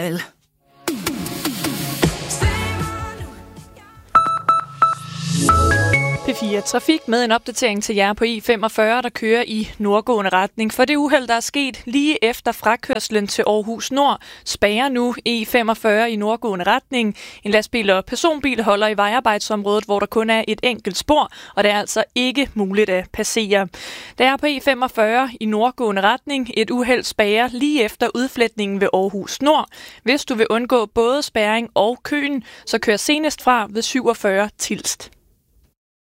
alle. P4 Trafik med en opdatering til jer på E45, der kører i nordgående retning. For det uheld, der er sket lige efter frakørslen til Aarhus Nord, spærrer nu E45 i nordgående retning. En lastbil og personbil holder i vejarbejdsområdet, hvor der kun er et enkelt spor, og det er altså ikke muligt at passere. Der er på E45 i nordgående retning et uheld spærrer lige efter udfletningen ved Aarhus Nord. Hvis du vil undgå både spærring og køen, så kør senest fra ved 47 Tilst.